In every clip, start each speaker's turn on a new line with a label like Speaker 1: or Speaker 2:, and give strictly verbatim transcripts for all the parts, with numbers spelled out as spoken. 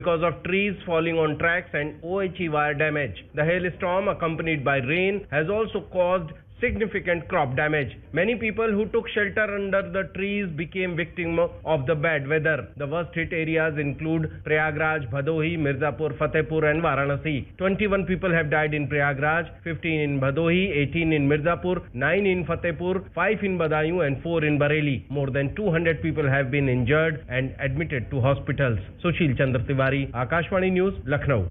Speaker 1: because of trees falling on tracks and O H E wire damage. The hailstorm, accompanied by rain, has also caused significant crop damage. Many people who took shelter under the trees became victims of the bad weather. The worst hit areas include Prayagraj, Bhadohi, Mirzapur, Fatehpur and Varanasi. twenty-one people have died in Prayagraj, fifteen in Bhadohi, eighteen in Mirzapur, nine in Fatehpur, five in Badaयूं and four in Bareilly. More than two hundred people have been injured and admitted to hospitals. Sushil Chandra Tiwari, Akashvani News, Lucknow.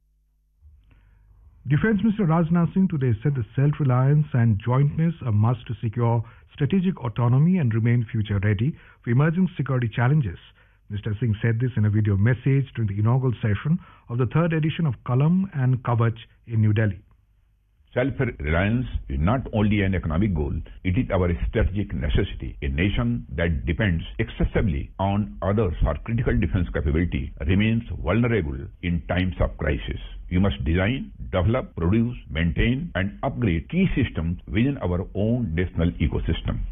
Speaker 2: Defence Minister Rajnath Singh today said that self-reliance and jointness are must to secure strategic autonomy and remain future-ready for emerging security challenges. Mister Singh said this in a video message during the inaugural session of the third edition of Kalam and Kavach in New Delhi.
Speaker 3: Self-reliance is not only an economic goal, it is our strategic necessity. A nation that depends excessively on others for critical defense capability remains vulnerable in times of crisis. We must design, develop, produce, maintain and upgrade key systems within our own national ecosystem.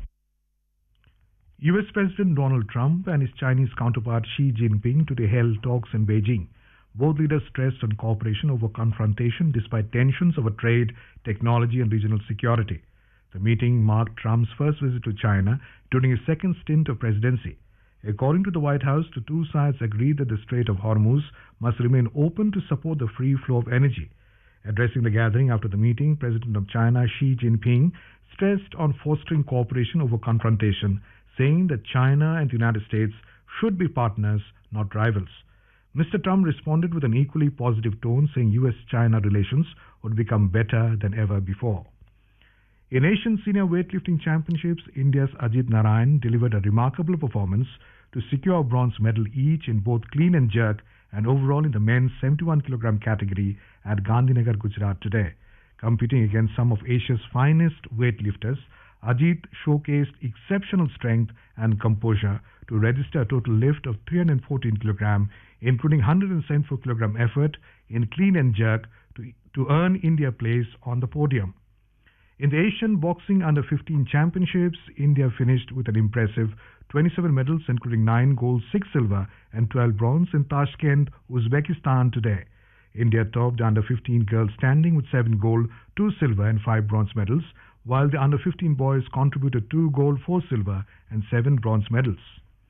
Speaker 2: U S President Donald Trump and his Chinese counterpart Xi Jinping today held talks in Beijing. Both leaders stressed on cooperation over confrontation despite tensions over trade, technology and regional security. The meeting marked Trump's first visit to China during his second stint of presidency. According to the White House, the two sides agreed that the Strait of Hormuz must remain open to support the free flow of energy. Addressing the gathering after the meeting, President of China Xi Jinping stressed on fostering cooperation over confrontation, saying that China and the United States should be partners, not rivals. Mister Trump responded with an equally positive tone, saying U S China relations would become better than ever before. In Asian Senior Weightlifting Championships, India's Ajit Narayan delivered a remarkable performance to secure a bronze medal each in both clean and jerk and overall in the men's seventy-one kilogram category at Gandhinagar, Gujarat today. Competing against some of Asia's finest weightlifters, Ajit showcased exceptional strength and composure to register a total lift of three hundred fourteen kilograms, including one hundred seventy-four kilogram effort in clean and jerk to, to earn India place on the podium. In the Asian Boxing Under fifteen Championships, India finished with an impressive twenty-seven medals, including nine gold, six silver and twelve bronze in Tashkent, Uzbekistan today. India topped the Under fifteen girls standing with seven gold, two silver and five bronze medals, while the Under fifteen boys contributed two gold, four silver and seven bronze medals.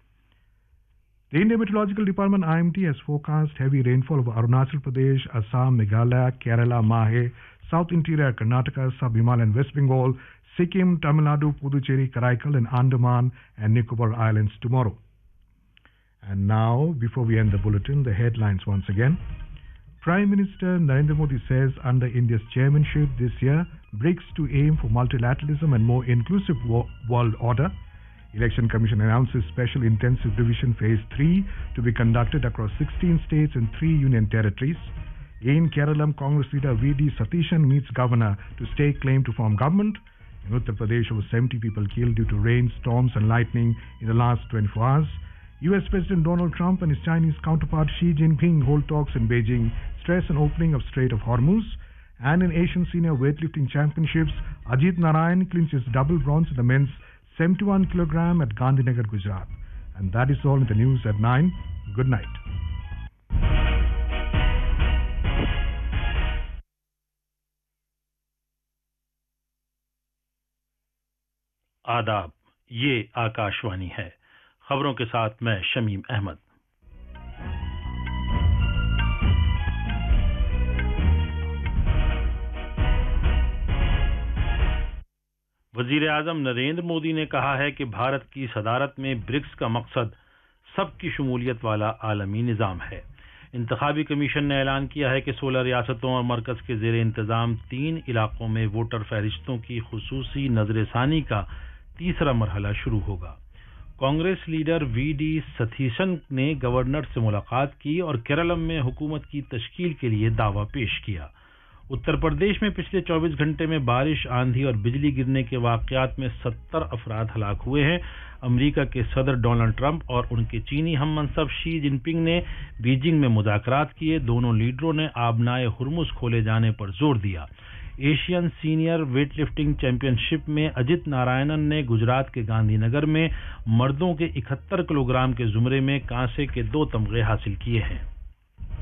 Speaker 2: The Indian Meteorological Department I M D has forecast heavy rainfall over Arunachal Pradesh, Assam, Meghalaya, Kerala, Mahe, South Interior, Karnataka, Sub-Himalayan, West Bengal, Sikkim, Tamil Nadu, Puducherry, Karaikal and Andaman and Nicobar Islands tomorrow. And now, before we end the bulletin, the headlines once again. Prime Minister Narendra Modi says under India's chairmanship this year, BRICS to aim for multilateralism and more inclusive wo- world order. Election Commission announces Special Intensive Revision Phase three to be conducted across sixteen states and three union territories. In Kerala, Congress leader V D Satishan meets governor to stake claim to form government. In Uttar Pradesh, over seventy people killed due to rain, storms and lightning in the last twenty-four hours. U S President Donald Trump and his Chinese counterpart Xi Jinping hold talks in Beijing, stress an opening of Strait of Hormuz. And in Asian Senior Weightlifting Championships, Ajit Narayan clinches double bronze in the men's seventy-one kilogram at Gandhinagar, Gujarat. And that is all in the news at nine. Good night.
Speaker 4: आदाब, ये आकाशवाणी है। खबरों के साथ मैं शमीम अहमद। वजीर आजम नरेंद्र मोदी ने कहा है कि भारत की सदारत में ब्रिक्स का मकसद सबकी शमूलियत वाला आलमी निज़ाम है। इंतखाबी कमीशन ने ऐलान किया है कि सोलह रियासतों और मरकज के ज़ेरे इंतज़ाम तीन इलाकों में वोटर फहरिस्तों की खुसूसी नजरसानी का तीसरा मरहला शुरू होगा। Congress leader we D Satheesan ने गवर्नर से मुलाकात की और केरलम में हुकूमत की तश्कील के लिए दावा पेश किया। उत्तर प्रदेश में पिछले चौबीस घंटे में बारिश, आंधी और बिजली गिरने के वाकयात में सत्तर अफराद हलाक हुए हैं। अमेरिका के सदर डोनाल्ड ट्रंप और उनके चीनी हममंसब शी जिनपिंग ने बीजिंग में मुज़ाकरात किए। दोनों लीडरों ने आबनाए हुर्मुज़ खोले जाने पर जोर दिया। एशियन सीनियर वेटलिफ्टिंग चैंपियनशिप में अजित नारायणन ने गुजरात के गांधीनगर में मर्दों के इकहत्तर किलोग्राम के जुमरे में कांसे के दो तमगे हासिल किए हैं।